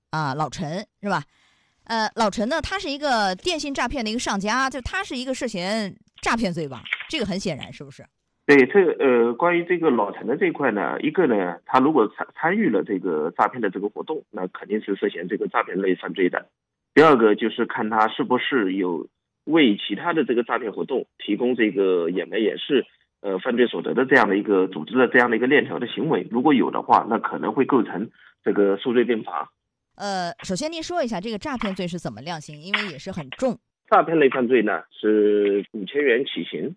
啊，老陈是吧？老陈呢，他是一个电信诈骗的一个上家，就他是一个涉嫌诈骗罪吧？这个很显然，是不是？ 对，关于这个老陈的这一块呢，一个呢，他如果参与了这个诈骗的这个活动，那肯定是涉嫌这个诈骗类犯罪的。第二个就是看他是不是有为其他的这个诈骗活动提供这个掩埋掩饰犯罪所得的这样的一个组织的这样的一个链条的行为，如果有的话，那可能会构成这个数罪并罚。 首先您说一下这个诈骗罪是怎么量刑，因为也是很重。 诈骗类犯罪呢是5000元起刑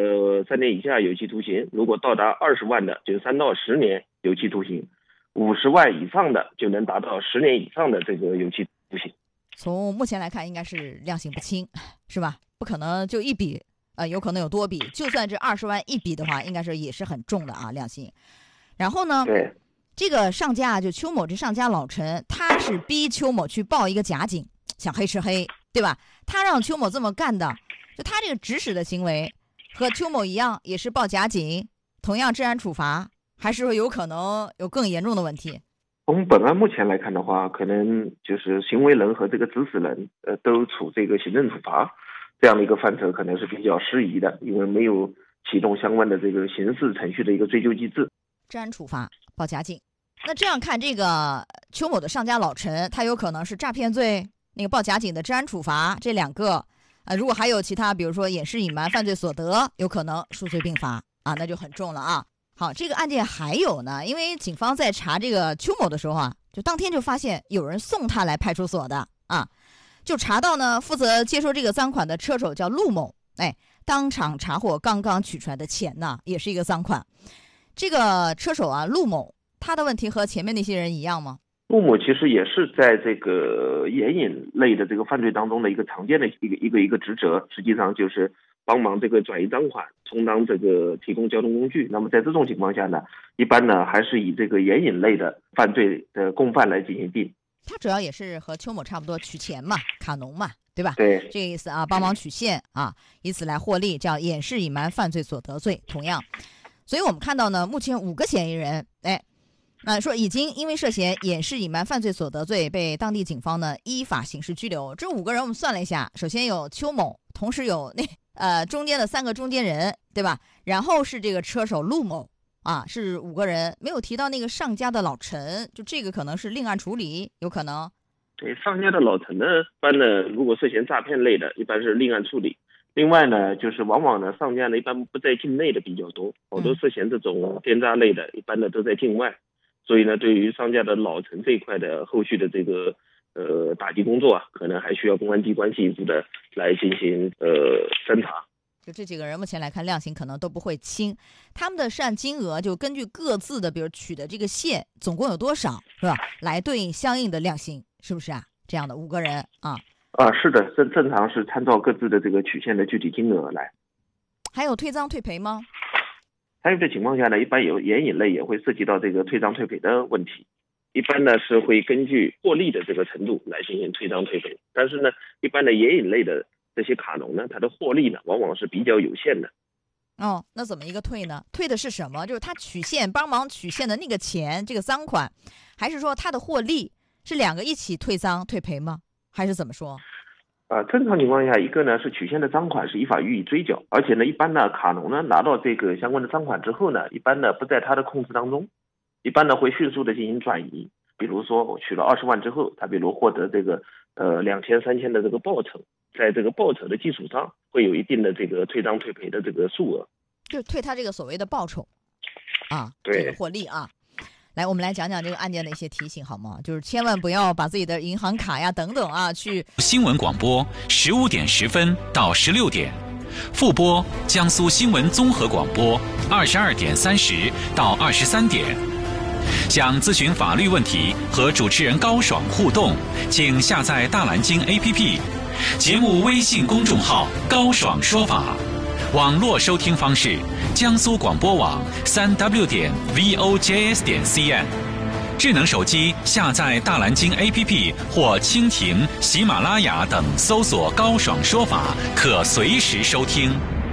，3年以下有期徒刑，如果到达20万的就3到10年有期徒刑，50万以上的就能达到10年以上的这个有期徒刑。 从目前来看，应该是量刑不轻，是吧？不可能就一笔，有可能有多笔。就算这20万一笔的话，应该是也是很重的啊，量刑。然后呢， 对， 这个上家就邱某这上家老陈，他是逼邱某去报一个假警，想黑吃黑，对吧？他让邱某这么干的，就他这个指使的行为和邱某一样，也是报假警，同样治安处罚，还是说有可能有更严重的问题？ 从本案目前来看的话，可能就是行为人和这个指使人都处这个行政处罚这样的一个范畴，可能是比较适宜的，因为没有启动相关的这个刑事程序的一个追究机制。 治安处罚报假警，那这样看，这个邱某的上家老陈，他有可能是诈骗罪、那个报假警的治安处罚这两个，如果还有其他，比如说掩饰隐瞒犯罪所得，有可能数罪并罚啊，那就很重了啊。好，这个案件还有呢，因为警方在查这个邱某的时候啊，就当天就发现有人送他来派出所的啊，就查到呢，负责接收这个赃款的车手叫陆某，当场查获刚刚取出来的钱呢，也是一个赃款。这个车手啊，陆某，他的问题和前面那些人一样吗？ 陆某其实也是在这个援引类的这个犯罪当中的一个常见的一个职责，实际上就是帮忙这个转移赃款，充当这个提供交通工具。那么在这种情况下呢，一般呢还是以这个援引类的犯罪的共犯来进行定。 他主要也是和邱某差不多取钱嘛，卡农嘛，对吧？ 对， 这个意思啊，帮忙取现啊，以此来获利，叫掩饰隐瞒犯罪所得罪。同样，所以我们看到呢，目前5个嫌疑人，说已经因为涉嫌掩饰隐瞒犯罪所得罪被当地警方呢依法刑事拘留。这5个人我们算了一下，首先有邱某，同时有中间的3个中间人，对吧？然后是这个车手陆某啊，是5个人，没有提到那个上家的老陈，就这个可能是另案处理，有可能。 对，上家的老陈呢，一般呢如果涉嫌诈骗类的，一般是另案处理。另外呢，就是往往呢上家呢一般不在境内的比较多，好多涉嫌这种电诈类的，一般的都在境外。所以呢，对于上家的老陈这一块的后续的这个打击工作啊，可能还需要公安机关进一步的来进行侦查。 就这几个人目前来看，量刑可能都不会轻。他们的涉案金额就根据各自的，比如取的这个现总共有多少，是吧？来对应相应的量刑，是不是啊？这样的5个人啊。 是的，正常是参照各自的这个取现的具体金额来。 还有退赃退赔吗？ 还有的情况下呢，一般有援引类也会涉及到这个退赃退赔的问题。一般呢是会根据获利的这个程度来进行退赃退赔，但是呢，一般的援引类的这些卡农呢，它的获利呢往往是比较有限的。 那怎么一个退呢？退的是什么？就是他取现帮忙取现的那个钱，这个赃款，还是说他的获利是2个一起退赃退赔吗？还是怎么说？ 正常情况下，一个呢是取现的赃款是依法予以追缴，而且呢，一般呢卡农呢拿到这个相关的赃款之后呢，一般呢不在他的控制当中，一般呢会迅速的进行转移。比如说我取了20万之后，他比如获得这个2000、3000的这个报酬，在这个报酬的基础上，会有一定的这个退赃退赔的这个数额， 就退他这个所谓的报酬啊， 对， 这个获利啊。来，我们来讲讲这个案件的一些提醒好吗？就是千万不要把自己的银行卡呀等等啊去。 新闻广播15点10分到16点，复播江苏新闻综合广播22点30到23点。想咨询法律问题和主持人高爽互动，请下载大蓝鲸 APP， 节目微信公众号高爽说法。网络收听方式：江苏广播网3W 点 VOJS 点 CN。智能手机下载大蓝鲸 APP 或蜻蜓、喜马拉雅等，搜索高爽说法，可随时收听。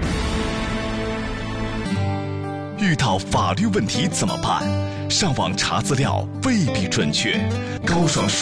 遇到法律问题怎么办？上网查资料未必准确，高爽说